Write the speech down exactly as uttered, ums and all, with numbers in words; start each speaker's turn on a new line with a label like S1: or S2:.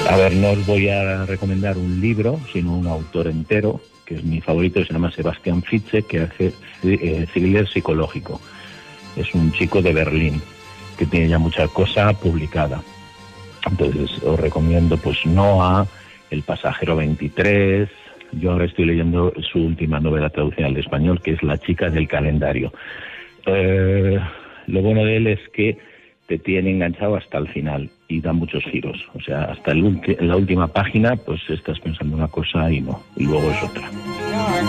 S1: A ver, no os voy a recomendar un libro, sino un autor entero, que es mi favorito, se llama Sebastian Fichte, que hace eh, thriller psicológico. Es un chico de Berlín, que tiene ya mucha cosa publicada. Entonces os recomiendo pues Noah, El pasajero veintitrés. Yo ahora estoy leyendo su última novela traducida al español, que es La chica del calendario. Eh, lo bueno de él es que te tiene enganchado hasta el final y da muchos giros. O sea, hasta el ulti- la última página pues estás pensando una cosa y no, y luego es otra.